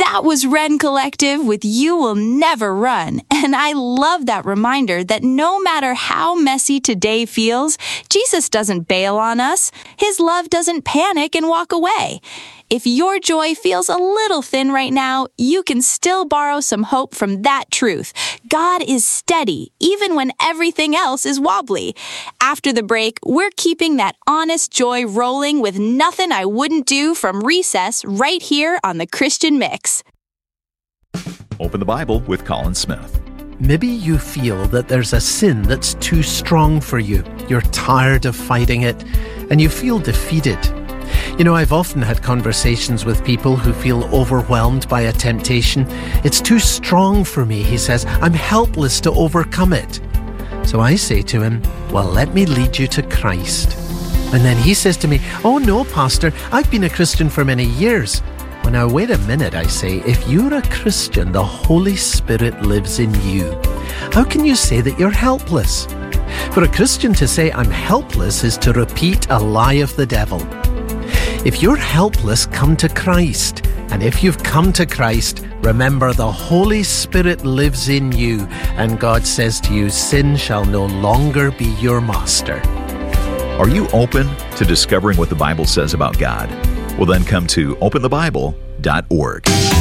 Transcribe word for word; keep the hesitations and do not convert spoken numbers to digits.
That was Wren Collective with You Will Never Run. And I love that reminder that no matter how messy today feels, Jesus doesn't bail on us. His love doesn't panic and walk away. If your joy feels a little thin right now, you can still borrow some hope from that truth. God is steady, even when everything else is wobbly. After the break, we're keeping that honest joy rolling with Nothing I Wouldn't Do from Recess right here on the Christian Mix. Open the Bible with Colin Smith. Maybe you feel that there's a sin that's too strong for you. You're tired of fighting it, and you feel defeated. You know, I've often had conversations with people who feel overwhelmed by a temptation. It's too strong for me, he says. I'm helpless to overcome it. So I say to him, well, let me lead you to Christ. And then he says to me, oh no, Pastor, I've been a Christian for many years. Well, now, wait a minute, I say. If you're a Christian, the Holy Spirit lives in you. How can you say that you're helpless? For a Christian to say I'm helpless is to repeat a lie of the devil. If you're helpless, come to Christ. And if you've come to Christ, remember the Holy Spirit lives in you. And God says to you, sin shall no longer be your master. Are you open to discovering what the Bible says about God? Well, then come to open the bible dot org.